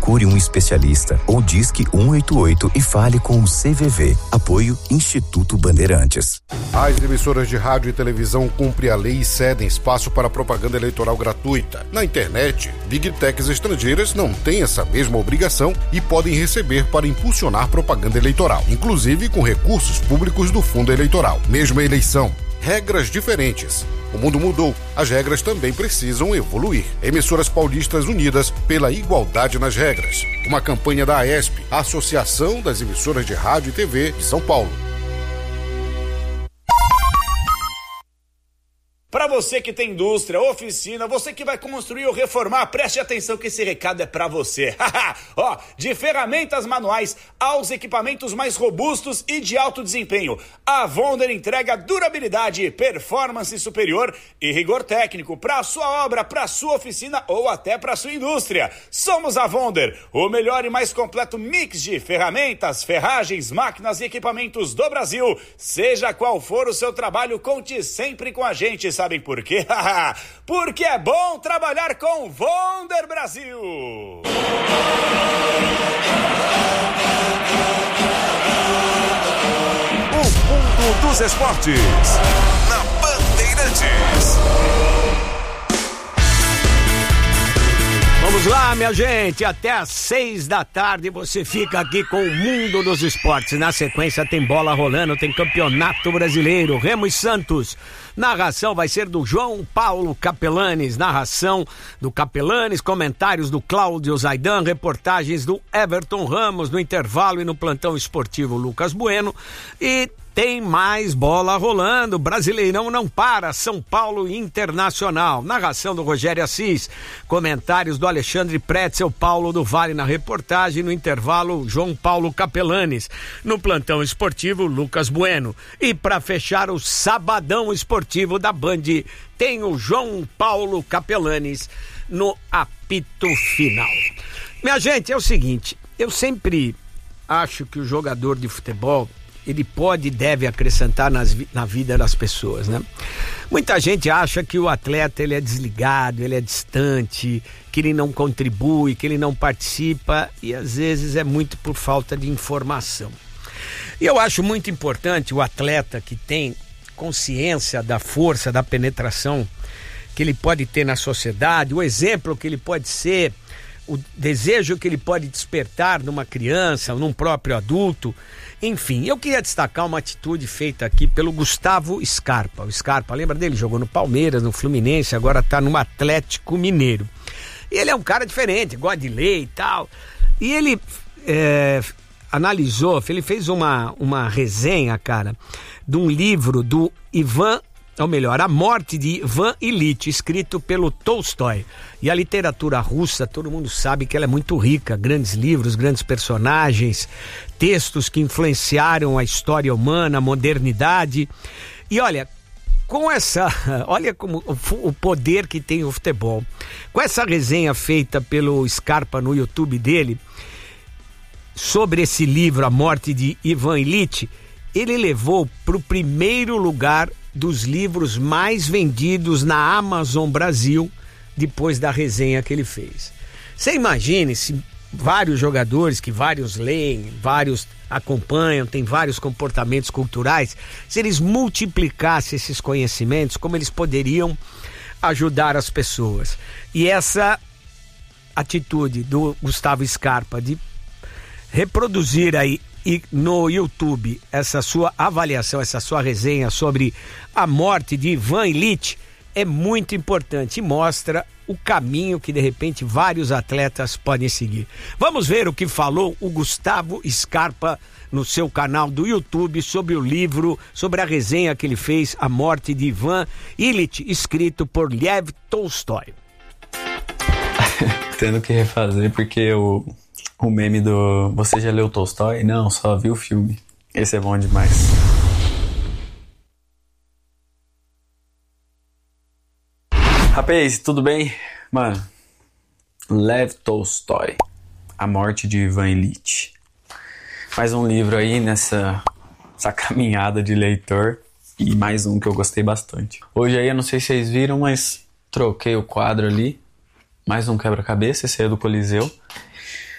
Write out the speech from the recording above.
procure um especialista ou disque 188 e fale com o CVV. Apoio Instituto Bandeirantes. As emissoras de rádio e televisão cumprem a lei e cedem espaço para propaganda eleitoral gratuita. Na internet, Big Techs estrangeiras não têm essa mesma obrigação e podem receber para impulsionar propaganda eleitoral, inclusive com recursos públicos do fundo eleitoral. Mesma eleição, regras diferentes. O mundo mudou, as regras também precisam evoluir. Emissoras paulistas unidas pela igualdade nas regras. Uma campanha da AESP, a Associação das Emissoras de Rádio e TV de São Paulo. Para você que tem indústria, oficina, você que vai construir ou reformar, preste atenção que esse recado é para você. Ó, de ferramentas manuais aos equipamentos mais robustos e de alto desempenho, a Wonder entrega durabilidade, performance superior e rigor técnico para a sua obra, para a sua oficina ou até para a sua indústria. Somos a Wonder, o melhor e mais completo mix de ferramentas, ferragens, máquinas e equipamentos do Brasil. Seja qual for o seu trabalho, conte sempre com a gente. Sabem por quê? Porque é bom trabalhar com Wonder Brasil! O mundo dos esportes na Bandeirantes. Vamos lá, minha gente, até às 6 da tarde você fica aqui com o mundo dos esportes. Na sequência tem bola rolando, tem campeonato brasileiro, Remo e Santos. Narração vai ser do João Paulo Capelanes, narração do Capelanes, comentários do Cláudio Zaidan, reportagens do Everton Ramos no intervalo e no plantão esportivo Lucas Bueno. E tem mais bola rolando, Brasileirão não para, São Paulo Internacional, narração do Rogério Assis, comentários do Alexandre Pretzel, Paulo do Vale na reportagem, no intervalo João Paulo Capelanes, no plantão esportivo Lucas Bueno. E para fechar o sabadão esportivo da Band, tem o João Paulo Capelanes no apito final. Minha gente, é o seguinte, eu sempre acho que o jogador de futebol ele pode e deve acrescentar na vida das pessoas, né? Muita gente acha que o atleta ele é desligado, ele é distante, que ele não contribui, que ele não participa e às vezes é muito por falta de informação. E eu acho muito importante o atleta que tem consciência da força, da penetração que ele pode ter na sociedade, o exemplo que ele pode ser, o desejo que ele pode despertar numa criança, num próprio adulto. Enfim, eu queria destacar uma atitude feita aqui pelo Gustavo Scarpa. O Scarpa, lembra dele? Jogou no Palmeiras, no Fluminense, agora tá no Atlético Mineiro. E ele é um cara diferente, gosta de ler e tal. E ele analisou, ele fez uma resenha, cara, de um livro do A Morte de Ivan Ilitch, escrito pelo Tolstói. E a literatura russa, todo mundo sabe que ela é muito rica, grandes livros, grandes personagens, textos que influenciaram a história humana, a modernidade. E olha como o poder que tem o futebol. Com essa resenha feita pelo Scarpa no YouTube dele, sobre esse livro, A Morte de Ivan Ilitch, ele levou para o primeiro lugar dos livros mais vendidos na Amazon Brasil, depois da resenha que ele fez. Você imagine se vários jogadores, que vários leem, vários acompanham, tem vários comportamentos culturais, se eles multiplicassem esses conhecimentos, como eles poderiam ajudar as pessoas. E essa atitude do Gustavo Scarpa de reproduzir aí e no YouTube essa sua avaliação, essa sua resenha sobre a morte de Ivan Ilitch é muito importante e mostra o caminho que de repente vários atletas podem seguir. Vamos ver o que falou o Gustavo Scarpa no seu canal do YouTube sobre o livro, sobre a resenha que ele fez, A Morte de Ivan Ilitch, escrito por Lev Tolstói. Tendo que refazer porque o meme do "Você já leu Tolstói?" Não, só vi o filme. Esse é bom demais. Rapaz, tudo bem? Mano, Lev Tolstói, A Morte de Ivan Ilitch. Mais um livro aí nessa caminhada de leitor e mais um que eu gostei bastante. Hoje aí, eu não sei se vocês viram, mas troquei o quadro ali. Mais um quebra-cabeça, esse aí é do Coliseu.